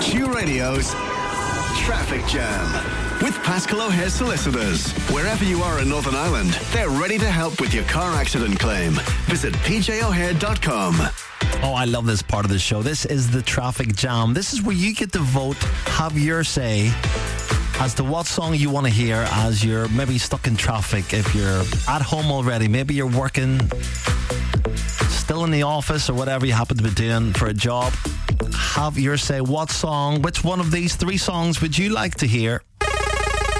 Q Radio's Traffic Jam. With Pascal O'Hare Solicitors. Wherever you are in Northern Ireland, they're ready to help with your car accident claim. Visit pjohare.com. Oh, I love this part of the show. This is the Traffic Jam. This is where you get to vote, have your say as to what song you want to hear as you're maybe stuck in traffic. If you're at home already, maybe you're working, still in the office or whatever you happen to be doing for a job. Have your say. What song, which one of these three songs would you like to hear